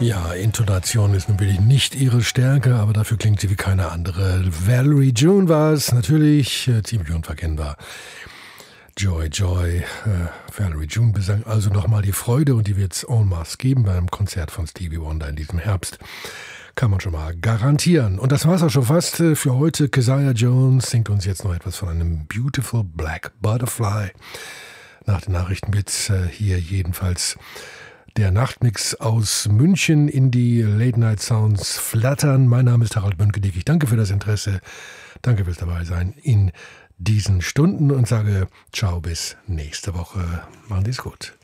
Ja, Intonation ist natürlich nicht ihre Stärke, aber dafür klingt sie wie keine andere. Valerie June war es, natürlich, ziemlich unverkennbar. Joy, Valerie June besang also nochmal die Freude und die wird es en masse geben beim Konzert von Stevie Wonder in diesem Herbst. Kann man schon mal garantieren. Und das war's auch schon fast für heute. Keziah Jones singt uns jetzt noch etwas von einem Beautiful Black Butterfly. Nach den Nachrichten wird's hier jedenfalls der Nachtmix aus München in die Late Night Sounds flattern. Mein Name ist Harald Bönkedick. Ich danke für das Interesse. Danke fürs Dabeisein in diesen Stunden und sage ciao bis nächste Woche. Machen Sie es gut.